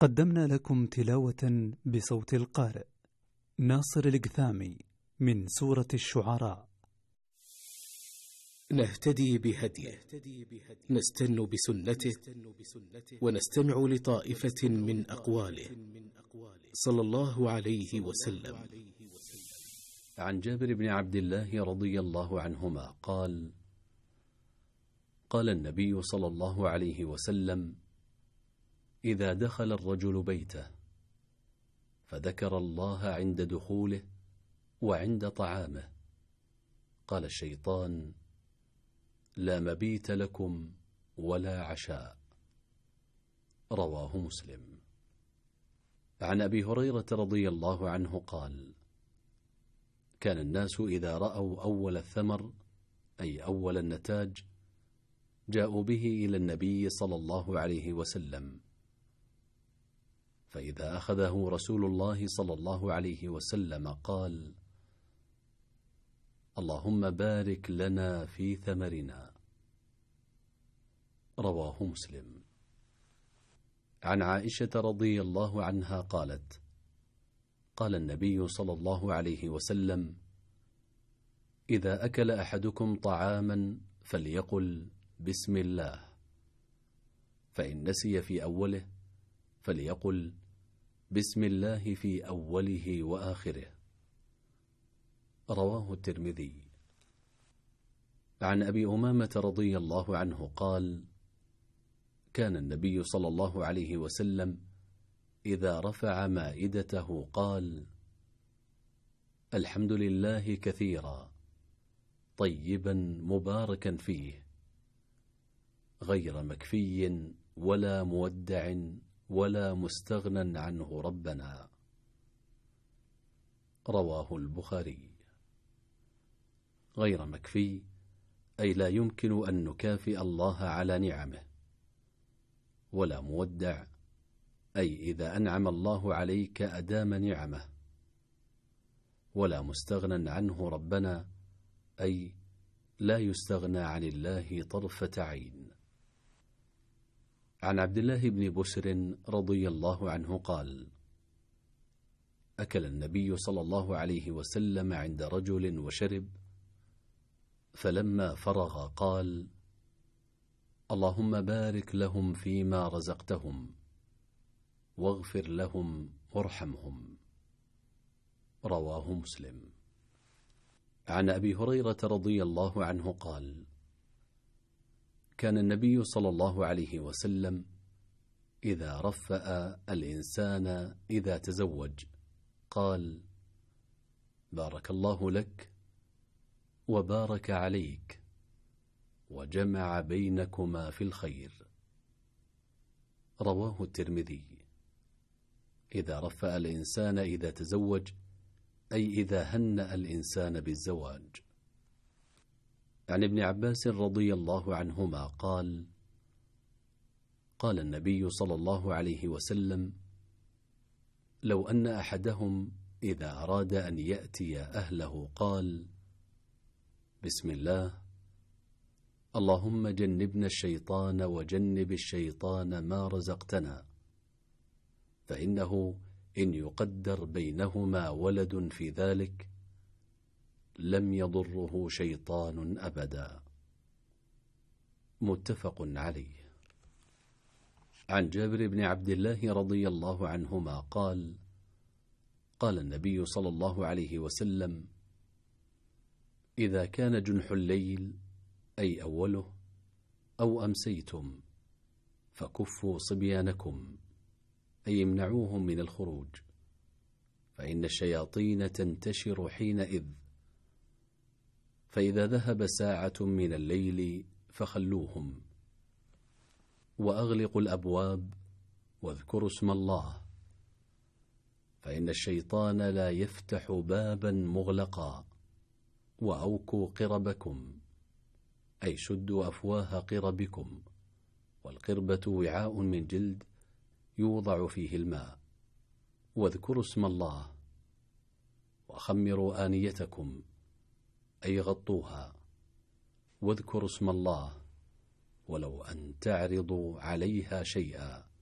قدمنا لكم تلاوة بصوت القارئ ناصر القثامي من سورة الشعراء. نهتدي بهديه، نستن بسنته، ونستمع لطائفة من أقواله صلى الله عليه وسلم. عن جابر بن عبد الله رضي الله عنهما قال: قال النبي صلى الله عليه وسلم: إذا دخل الرجل بيته فذكر الله عند دخوله وعند طعامه قال الشيطان: لا مبيت لكم ولا عشاء. رواه مسلم. عن أبي هريرة رضي الله عنه قال: كان الناس إذا رأوا أول الثمر أي أول النتاج جاءوا به إلى النبي صلى الله عليه وسلم، فإذا أخذه رسول الله صلى الله عليه وسلم قال: اللهم بارك لنا في ثمرنا. رواه مسلم. عن عائشة رضي الله عنها قالت: قال النبي صلى الله عليه وسلم: إذا أكل أحدكم طعاما فليقل بسم الله، فإن نسي في أوله فليقل بسم الله في أوله وآخره. رواه الترمذي. عن أبي أمامة رضي الله عنه قال: كان النبي صلى الله عليه وسلم إذا رفع مائدته قال: الحمد لله كثيرا طيبا مباركا فيه، غير مكفي ولا مودع ولا مستغنى عنه ربنا. رواه البخاري. غير مكفي أي لا يمكن أن نكافئ الله على نعمه، ولا مودع أي إذا أنعم الله عليك أدام نعمه، ولا مستغنى عنه ربنا أي لا يستغنى عن الله طرفة عين. عن عبد الله بن بسر رضي الله عنه قال: أكل النبي صلى الله عليه وسلم عند رجل وشرب، فلما فرغ قال: اللهم بارك لهم فيما رزقتهم واغفر لهم وارحمهم. رواه مسلم. عن أبي هريرة رضي الله عنه قال: كان النبي صلى الله عليه وسلم إذا رفأ الإنسان إذا تزوج قال: بارك الله لك وبارك عليك وجمع بينكما في الخير. رواه الترمذي. إذا رفأ الإنسان إذا تزوج أي إذا هنأ الإنسان بالزواج. عن ابن عباس رضي الله عنهما قال: قال النبي صلى الله عليه وسلم: لو أن أحدهم إذا أراد أن يأتي أهله قال: بسم الله، اللهم جنبنا الشيطان وجنب الشيطان ما رزقتنا، فإنه إن يقدر بينهما ولد في ذلك لم يضره شيطان أبدا. متفق عليه. عن جابر بن عبد الله رضي الله عنهما قال: قال النبي صلى الله عليه وسلم: إذا كان جنح الليل أي أوله أو أمسيتم فكفوا صبيانكم أي امنعوهم من الخروج، فإن الشياطين تنتشر حينئذ، فإذا ذهب ساعة من الليل فخلوهم، وأغلقوا الأبواب واذكروا اسم الله، فإن الشيطان لا يفتح بابا مغلقا. وأوكوا قربكم أي شدوا أفواه قربكم، والقربة وعاء من جلد يوضع فيه الماء. واذكروا اسم الله، وخمروا آنيتكم أي غطوها، واذكروا اسم الله ولو أن تعرضوا عليها شيئا